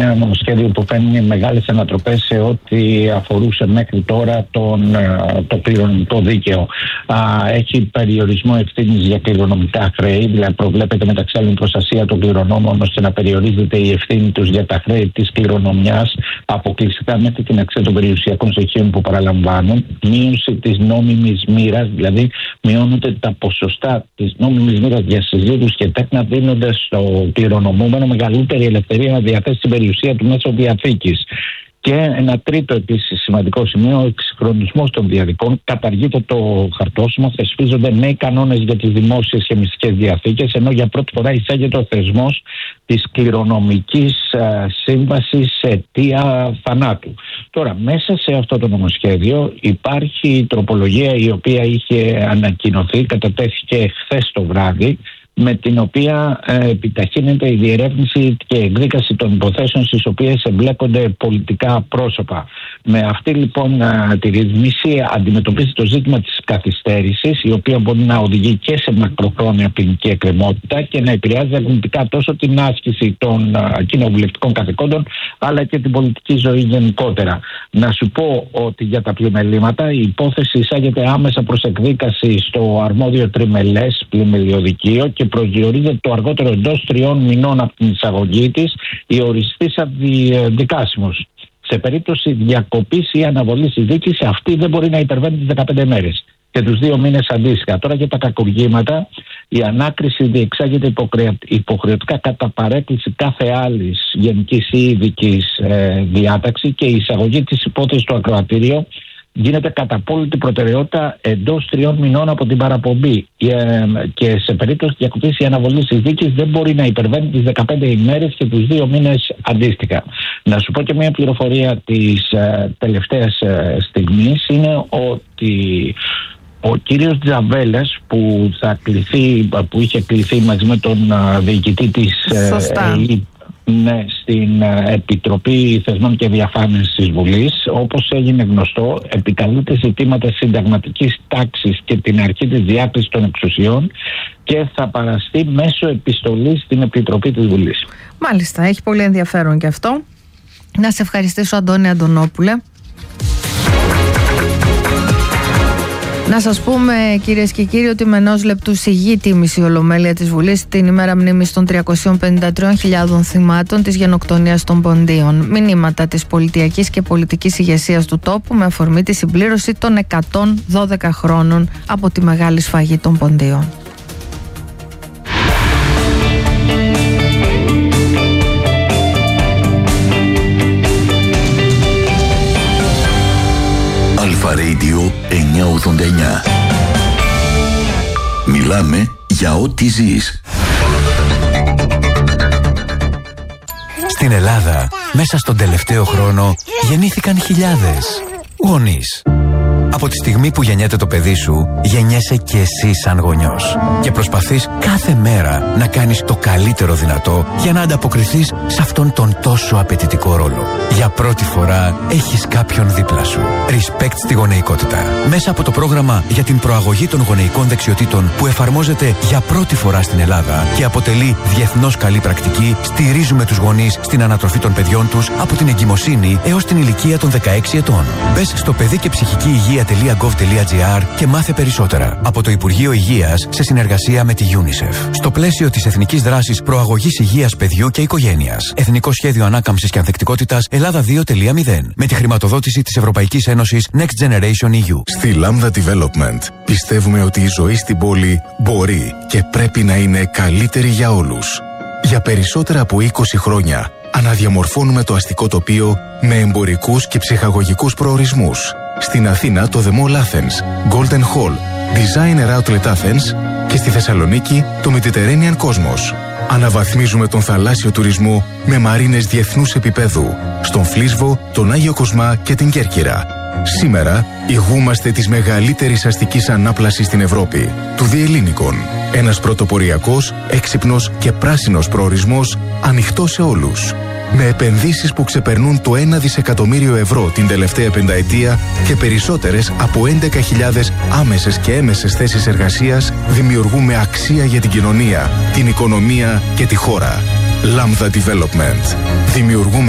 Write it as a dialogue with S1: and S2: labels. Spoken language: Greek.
S1: ένα νομοσχέδιο που φέρνει μεγάλες ανατροπές σε ό,τι αφορούσε μέχρι τώρα το κληρονομικό δίκαιο. Έχει περιορισμό ευθύνης για κληρονομικά χρέη, δηλαδή προβλέπεται μεταξύ άλλων προστασία των κληρονόμων ώστε να περιορίζεται η ευθύνη τους για τα χρέη της κληρονομιάς αποκλειστικά μέχρι την αξία των περιουσιακών στοιχείων που παραλαμβάνουν. Μείωση της νόμιμης μοίρας, δηλαδή μειώνονται τα ποσοστά της νόμιμης μοίρας για συζύγους και τέκνα, δίνοντας στο κληρονομούμενο μεγαλύτερη ελευθερία να διαθέσει την περιουσία του μέσω διαθήκης. Και ένα τρίτο επίσης σημαντικό σημείο, ο εξυγχρονισμός των διαδικών. Καταργείται το χαρτόσημο, θεσπίζονται νέοι κανόνες για τις δημόσιες και μυστικές διαθήκες, ενώ για πρώτη φορά εισάγεται ο θεσμός της κληρονομικής σύμβασης σε αιτία θανάτου. Τώρα, μέσα σε αυτό το νομοσχέδιο υπάρχει η τροπολογία η οποία είχε ανακοινωθεί, κατατέθηκε χθες το βράδυ, με την οποία επιταχύνεται η διερεύνηση και εκδίκαση των υποθέσεων στις οποίες εμπλέκονται πολιτικά πρόσωπα. Με αυτή λοιπόν τη ρυθμίση αντιμετωπίζει το ζήτημα της καθυστέρησης, η οποία μπορεί να οδηγεί και σε μακροχρόνια ποινική εκκρεμότητα και να επηρεάζει αρνητικά τόσο την άσκηση των κοινοβουλευτικών καθηκόντων, αλλά και την πολιτική ζωή γενικότερα. Να σου πω ότι για τα πλημελήματα η υπόθεση εισάγεται άμεσα προς εκδίκαση στο αρμόδιο τριμελές πλημελιωδικείο και προσδιορίζεται το αργότερο εντός 3 μηνών από την εισαγωγή της η οριστής αντιδικάσιμος. Σε περίπτωση διακοπής ή αναβολής της δίκης, αυτή δεν μπορεί να υπερβαίνει τις 15 μέρες και τους 2 μήνες αντίστοιχα. Τώρα για τα κακουργήματα, η ανάκριση διεξάγεται υποχρεωτικά κατά παρέκκληση κάθε άλλης γενικής ή ειδικής διάταξη και η εισαγωγή της υπόθεσης στο ακροατήριο γίνεται κατά απόλυτη προτεραιότητα εντός 3 μηνών από την παραπομπή και σε περίπτωση διακοπής ή αναβολής της δίκης δεν μπορεί να υπερβαίνει τις 15 ημέρες και τους 2 μήνες αντίστοιχα. Να σου πω και μια πληροφορία της τελευταίας στιγμής είναι ότι ο κύριος Τζαβέλας που είχε κληθεί μαζί με τον διοικητή της στην Επιτροπή Θεσμών και Διαφάνειας της Βουλής, όπως έγινε γνωστό, επικαλείται ζητήματα συνταγματικής τάξης και την αρχή της διάκρισης των εξουσιών και θα παραστεί μέσω επιστολής στην Επιτροπή της Βουλής.
S2: Μάλιστα, έχει πολύ ενδιαφέρον και αυτό. Να σε ευχαριστήσω, Αντώνη Αντωνόπουλε. Να σας πούμε, κυρίες και κύριοι, ότι με ενός λεπτού σιγή τίμηση η Ολομέλεια της Βουλής την ημέρα μνήμης των 353.000 θυμάτων της γενοκτονίας των Ποντίων. Μηνύματα της πολιτιακής και πολιτικής ηγεσίας του τόπου με αφορμή τη συμπλήρωση των 112 χρόνων από τη μεγάλη σφαγή των Ποντίων.
S3: Αλφα Radio 989. Μιλάμε για ό,τι ζεις.
S4: Στην Ελλάδα, μέσα στον τελευταίο χρόνο, γεννήθηκαν χιλιάδες γονείς. Από τη στιγμή που γεννιέται το παιδί σου, γεννιέσαι και εσύ σαν γονιός. Και προσπαθείς κάθε μέρα να κάνεις το καλύτερο δυνατό για να ανταποκριθείς σε αυτόν τον τόσο απαιτητικό ρόλο. Για πρώτη φορά έχεις κάποιον δίπλα σου. Respect στη γονεϊκότητα. Μέσα από το πρόγραμμα για την προαγωγή των γονεϊκών δεξιοτήτων που εφαρμόζεται για πρώτη φορά στην Ελλάδα και αποτελεί διεθνώς καλή πρακτική, στηρίζουμε τους γονείς στην ανατροφή των παιδιών τους από την εγκυμοσύνη έως την ηλικία των 16 ετών. Μπες στο παιδί και ψυχική υγεία.gov.gr και μάθε περισσότερα. Από το Υπουργείο Υγείας σε συνεργασία με τη UNICEF. Στο πλαίσιο της Εθνικής Δράσης Προαγωγής Υγείας Παιδιού και Οικογένειας. Εθνικό Σχέδιο Ανάκαμψης και Ανθεκτικότητας Ελλάδα 2.0. Με τη χρηματοδότηση της Ευρωπαϊκής Ένωσης Next Generation EU.
S5: Στη Lambda Development πιστεύουμε ότι η ζωή στην πόλη μπορεί και πρέπει να είναι καλύτερη για όλους. Για περισσότερα από 20 χρόνια αναδιαμορφώνουμε το αστικό τοπίο με εμπορικούς και ψυχαγωγικούς προορισμούς. Στην Αθήνα το The Mall Athens, Golden Hall, Designer Outlet Athens και στη Θεσσαλονίκη το Mediterranean Cosmos. Αναβαθμίζουμε τον θαλάσσιο τουρισμό με μαρίνες διεθνούς επίπεδου στον Φλίσβο, τον Άγιο Κοσμά και την Κέρκυρα. Σήμερα ηγούμαστε της μεγαλύτερης αστικής ανάπλασης στην Ευρώπη, του Διελλήνικων. Ένας πρωτοποριακός, έξυπνος και πράσινος προορισμός ανοιχτός σε όλους. Με επενδύσεις που ξεπερνούν το 1 δισεκατομμύριο ευρώ την τελευταία πενταετία και περισσότερες από 11.000 άμεσες και έμεσες θέσεις εργασίας, δημιουργούμε αξία για την κοινωνία, την οικονομία και τη χώρα. Lambda Development. Δημιουργούμε